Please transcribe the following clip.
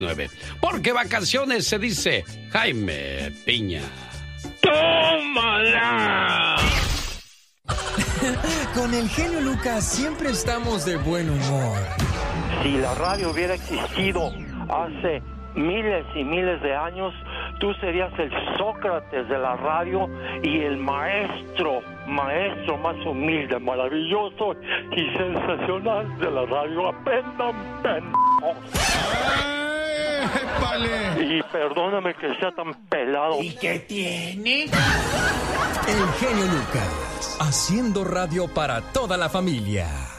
Porque vacaciones se dice Jaime Piña. ¡Tómala! Con el genio Lucas siempre estamos de buen humor. Si la radio hubiera existido hace miles y miles de años, tú serías el Sócrates de la radio y el maestro más humilde, maravilloso y sensacional de la radio. Aprendan, pendejos. Y perdóname que sea tan pelado. ¿Y qué tiene? El genio Lucas, haciendo radio para toda la familia.